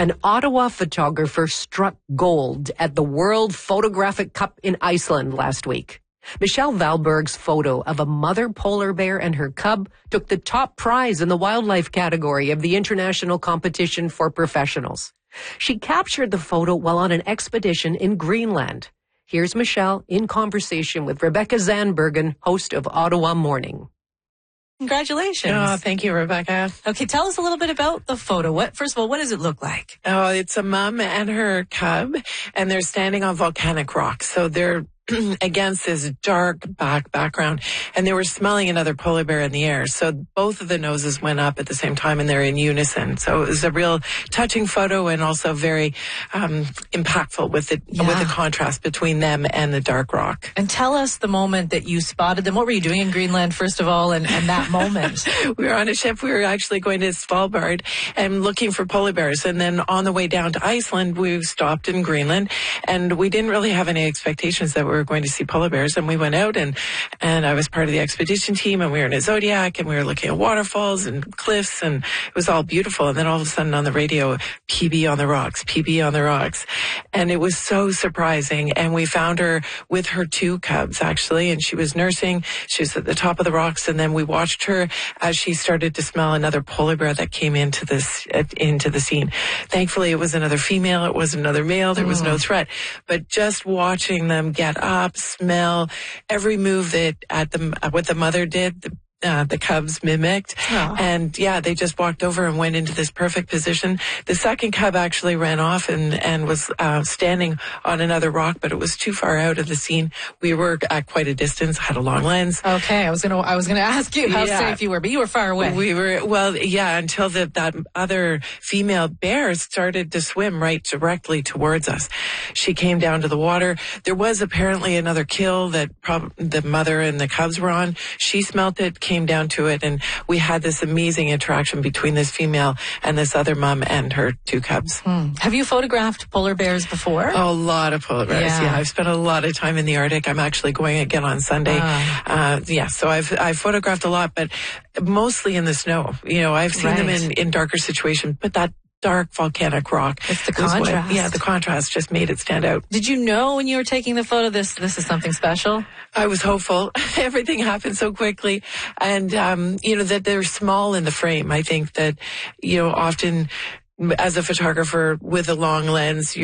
An Ottawa photographer struck gold at the World Photographic Cup in Iceland last week. Michelle Valberg's photo of a mother polar bear and her cub took the top prize in the wildlife category of the international competition for professionals. She captured the photo while on an expedition in Greenland. Here's Michelle in conversation with Rebecca Zandbergen, host of Ottawa Morning. Congratulations. Oh, thank you, Rebecca. Okay, tell us a little bit about the photo. First of all, what does it look like? Oh, it's a mom and her cub, and they're standing on volcanic rock. So they're against this dark background, and they were smelling another polar bear in the air. So both of the noses went up at the same time, and they're in unison. So it was a real touching photo, and also very impactful with the contrast between them and the dark rock. And tell us the moment that you spotted them. What were you doing in Greenland, first of all, and that moment? We were on a ship. We were actually going to Svalbard and looking for polar bears. And then on the way down to Iceland, we stopped in Greenland, and we didn't really have any expectations that we were going to see polar bears. And we went out, and I was part of the expedition team, and we were in a Zodiac, and we were looking at waterfalls and cliffs, and it was all beautiful. And then all of a sudden on the radio, PB on the rocks, PB on the rocks. And it was so surprising. And we found her with her two cubs, actually, and she was nursing. She was at the top of the rocks, and then we watched her as she started to smell another polar bear that came into the scene. Thankfully, it was another female. It was another male. There was no threat. But just watching them get up, smell, every move that what the mother did, the cubs mimicked. Oh. And they just walked over and went into this perfect position. The second cub actually ran off and was standing on another rock, but it was too far out of the scene. We were at quite a distance, had a long lens. Okay, I was gonna ask you how safe you were, but you were far away. We were, until that other female bear started to swim right directly towards us. She came down to the water. There was apparently another kill that the mother and the cubs were on. She smelt it, came down to it, and we had this amazing interaction between this female and this other mom and her two cubs. Have you photographed polar bears before? A lot of polar bears. Yeah, I've spent a lot of time in the Arctic. I'm actually going again on Sunday. So I've photographed a lot, but mostly in the snow. I've seen them in darker situations, but that dark volcanic rock. It's the contrast. The contrast just made it stand out. Did you know when you were taking the photo this is something special? I was hopeful. Everything happened so quickly. And, that they're small in the frame. I think that, often as a photographer with a long lens,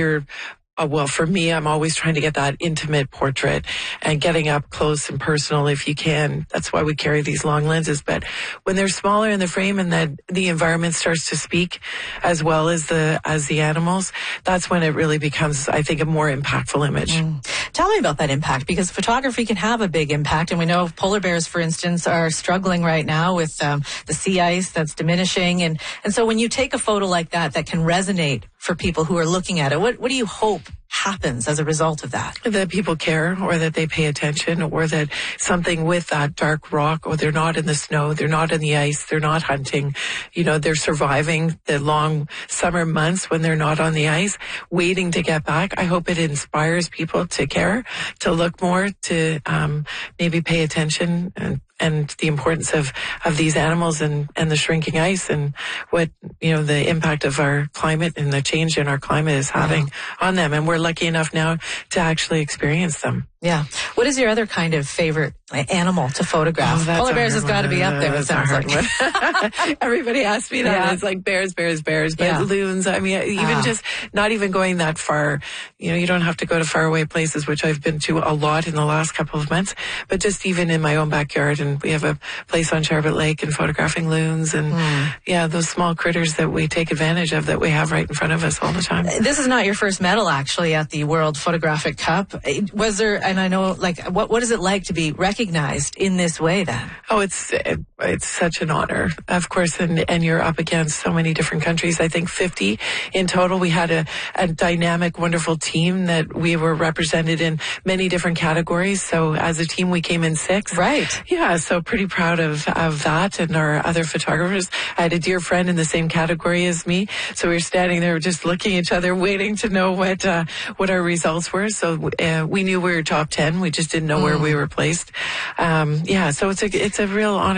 for me, I'm always trying to get that intimate portrait and getting up close and personal if you can. That's why we carry these long lenses. But when they're smaller in the frame and that the environment starts to speak as well as the animals, that's when it really becomes, I think, a more impactful image. Tell me about that impact, because photography can have a big impact. And we know polar bears, for instance, are struggling right now with the sea ice that's diminishing. And so when you take a photo like that can resonate for people who are looking at it, what do you hope happens as a result of that? That people care, or that they pay attention, or that something with that dark rock, or they're not in the snow, they're not in the ice, they're not hunting, they're surviving the long summer months when they're not on the ice, waiting to get back. I hope it inspires people to care, to look more, to maybe pay attention and the importance of these animals and the shrinking ice, and what, the impact of our climate and the change in our climate is having on them. And we're lucky enough now to actually experience them. Yeah. What is your other kind of favorite animal to photograph? Polar bears has got to be up there, it sounds like. Everybody asks me that. Yeah. It's like bears. But loons, I mean, even just not even going that far. You don't have to go to faraway places, which I've been to a lot in the last couple of months. But just even in my own backyard, and we have a place on Charlotte Lake, and photographing loons and those small critters that we take advantage of, that we have right in front of us all the time. This is not your first medal, actually, at the World Photographic Cup. Was there? And I know, what is it like to be recognized in this way then? Oh, it's such an honor, of course, and you're up against so many different countries. I think 50 in total. We had a dynamic, wonderful team that we were represented in many different categories. So as a team, we came in 6. Right. Yeah, so pretty proud of that, and our other photographers. I had a dear friend in the same category as me, so we were standing there just looking at each other, waiting to know what our results were. So we knew we were top 10. We just didn't know where we were placed. So it's a real honor.